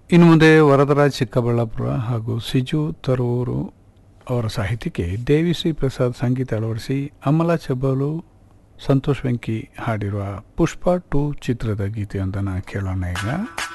ಇನ್ನು ಮುಂದೆ ವರದರಾಜ್ ಚಿಕ್ಕಬಳ್ಳಾಪುರ ಹಾಗೂ ಸಿಜು ತರೂರು ಅವರ ಸಾಹಿತ್ಯಕ್ಕೆ ದೇವಿಶ್ರೀ ಪ್ರಸಾದ್ ಸಂಗೀತ ಅಳವಡಿಸಿ ಅಮಲಾ ಚೆಬ್ಬಲು ಸಂತೋಷ್ ವೆಂಕಿ ಹಾಡಿರುವ ಪುಷ್ಪ 2 ಚಿತ್ರದ ಗೀತೆಯೊಂದನ್ನು ಕೇಳೋಣ ಈಗ.